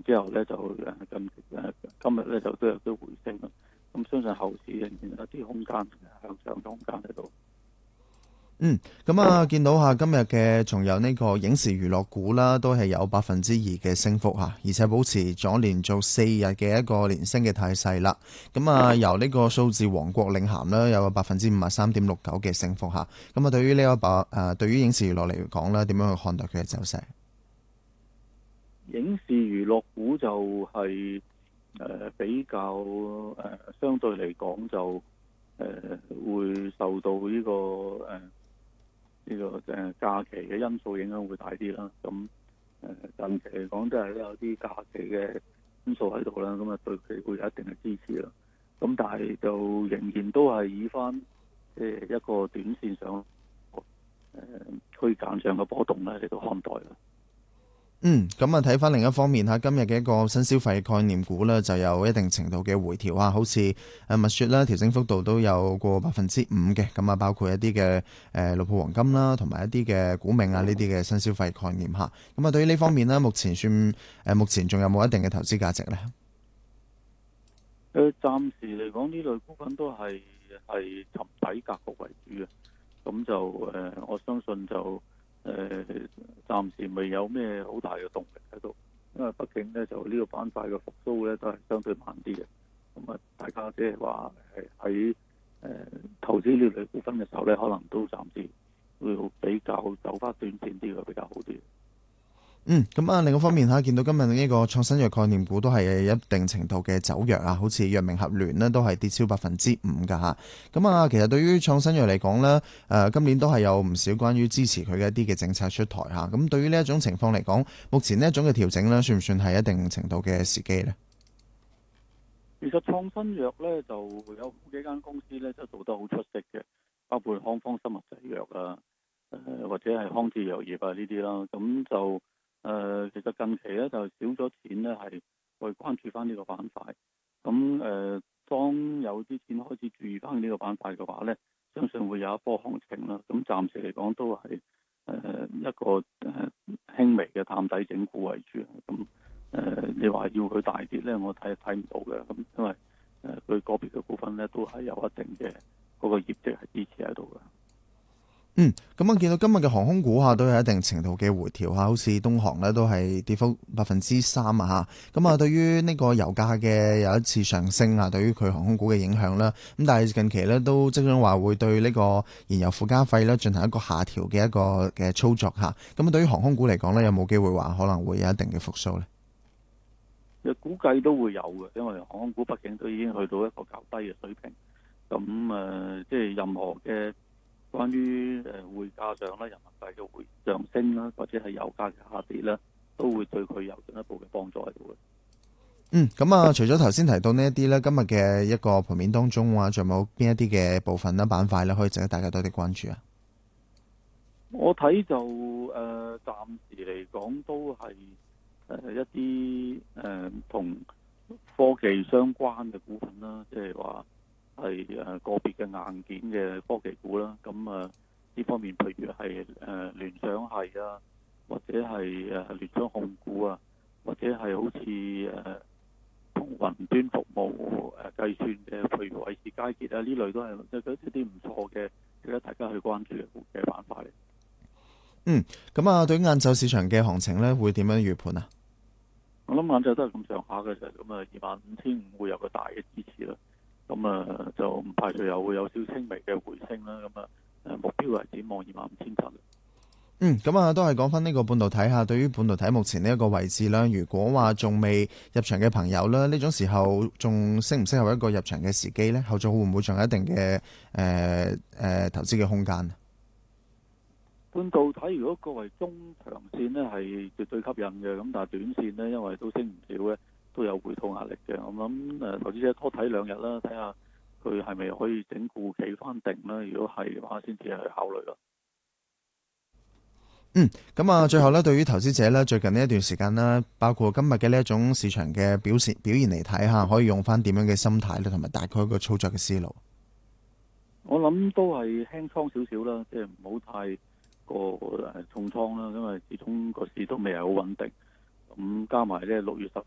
之後咧就今日咧就都有啲回升啦。咁相信後市仍然有啲空間向上嘅空間喺度。 咁啊，見到下今日嘅仲有呢個影視娛樂股啦，都係有2%嘅升幅吓，而且保持咗連續4日嘅一個連升嘅態勢啦。咁啊，由呢個數字王國領銜啦，有個53.69%嘅升幅吓。咁啊，對於呢個對於影視娛樂嚟講咧，點樣去看待佢嘅走勢？ 影視娛樂股就係比較相對嚟講就會受到假期嘅因素影響會大啲啦。咁近期嚟講，都係有啲假期嘅因素喺度啦。咁啊，對佢會有一定嘅支持啦。咁但係就仍然都係以翻一個短線上區間上嘅波動咧嚟到看待啦。 咁啊，睇翻另一方面吓，今日嘅一個新消費概念股呢，就有一定程度嘅回調啊，好似蜜雪啦，調整幅度都有過5%嘅。咁啊，包括一啲嘅綠鋪黃金啦，同埋一啲嘅股命啊，呢啲嘅新消費概念吓。咁啊，對於呢方面呢，目前仲有冇一定嘅投資價值呢？ 暫時嚟講，呢類股份都係沉底格局為主嘅。咁就我相信就暫時未有咩好大嘅動力喺度，因為畢竟咧就呢個板塊嘅復甦咧都係相對慢啲嘅。咁啊，大家即係話喺投資呢類股份嘅時候咧，可能都暫時會比較走翻短線啲嘅比較好啲。 咁啊，另一方面見到今日呢個創新藥概念股都係有一定程度嘅走弱啊，好似藥明合聯呢都係跌超5%噶吓。咁啊，其實對於創新藥嚟講呢，今年都係有唔少關於支持佢嘅一啲嘅政策出台吓。咁對於呢一種情況嚟講，目前呢一種嘅調整呢，算唔算係一定程度嘅時機呢？ 其實創新藥咧就有好幾間公司咧都做得好出色嘅，包括康方生物製藥啊，或者係康智藥業啊呢啲啦。咁就其實近期咧就少咗錢咧係去關注翻呢個板塊。咁當有啲錢開始注意翻呢個板塊嘅話咧，相信會有一波行情啦。咁暫時嚟講都係一個輕微嘅探底整固為主。咁你話要佢大跌咧，我睇唔到嘅。咁因為佢個別嘅股份咧都係有一定嘅嗰個業績係支持喺度嘅。 咁我見到今日嘅航空股都有一定程度嘅回調好似東航咧都係跌幅3%啊吓。咁啊，對於呢個油價嘅有一次上升啊，對於佢航空股嘅影響啦。咁但係近期咧都即將話會對呢個燃油附加費咧進行一個下調嘅一個嘅操作吓。咁對於航空股嚟講咧，有冇機會話可能會有一定嘅復甦咧？ 估計都會有嘅，因為航空股畢竟都已經去到一個較低嘅水平。咁即係任何嘅關於匯價上啦、人民幣嘅上升啦，或者係油價嘅下跌啦，都會對佢有進一步嘅幫助喺度嘅。 咁啊，除咗頭先提到呢一啲咧，今日嘅一個盤面當中仲有冇邊一啲嘅部分啦、板塊咧，可以值得大家多啲關注啊？ 我睇就暫時嚟講都係一啲同科技相關嘅股份啦，即係話係個別嘅硬件嘅科技股啦。咁呢方面，譬如係聯想係啊，或者係聯想控股啊，或者係好似同雲端服務計算嘅，譬如偉仕佳傑啊，呢類都係一啲唔錯嘅，值得大家去關注嘅板塊嚟。 咁啊，對於晏晝市場嘅行情咧，會點樣預判啊？ 我諗晏晝都係咁上下嘅啫，咁25,500會有個大嘅支持啦。咁就唔排除又會有少輕微嘅回升啦。咁目標係展望25,700。 咁啊，都係講翻呢個半導體下，對於半導體目前呢一個位置啦，如果話仲未入場嘅朋友啦，呢種時候仲適唔適合一個入場嘅時機呢？後續會唔會仲有一定嘅投資嘅空間？ 半導體如果作為中長線呢係絕對吸引嘅，咁但係短線呢，因為都升唔少咧，都有回吐壓力嘅。我諗投資者多睇2日啦，睇下佢係咪可以整固企翻定啦。如果係嘅話，先至去考慮咯。 咁啊，最後咧，對於投資者咧，最近呢一段時間啦，包括今日嘅呢一種市場嘅表現嚟睇下，可以用翻點樣嘅心態咧，同埋大概一個操作嘅思路。 我諗都係輕倉少少啦，即係唔好太過重倉啦，因為始終個市都未係好穩定。咁加埋咧6月10